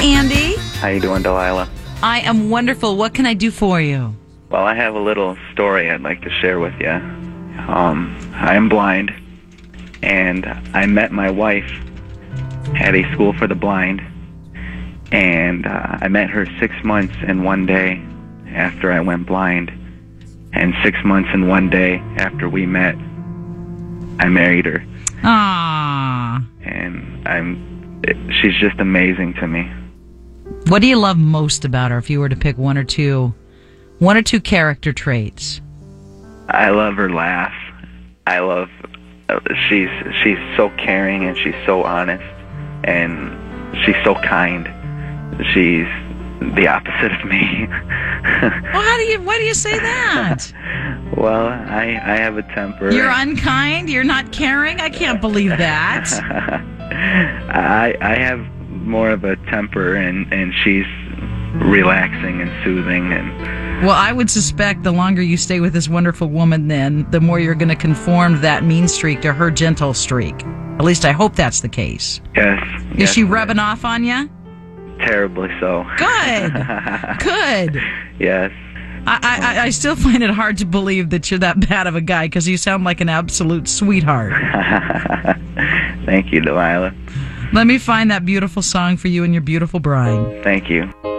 Andy. How you doing, Delilah? I am wonderful. What can I do for you? Well, I have a little story I'd like to share with you. I am blind, and I met my wife at a school for the blind, and I met her 6 months and 1 day after I went blind, and 6 months and 1 day after we met, I married her. Ah. And she's just amazing to me. What do you love most about her? If you were to pick one or two character traits. I love her laugh. I love she's so caring and she's so honest and she's so kind. She's the opposite of me. Well, why do you say that? Well, I have a temper. You're unkind? You're not caring? I can't believe that. I have more of a temper, and she's relaxing and soothing. And well, I would suspect the longer you stay with this wonderful woman, then the more you're going to conform that mean streak to her gentle streak. At least I hope that's the case. Yes. Is she rubbing off on you? Terribly so. Good. Good. Yes. I still find it hard to believe that you're that bad of a guy because you sound like an absolute sweetheart. Thank you, Delilah. Let me find that beautiful song for you and your beautiful bride. Thank you.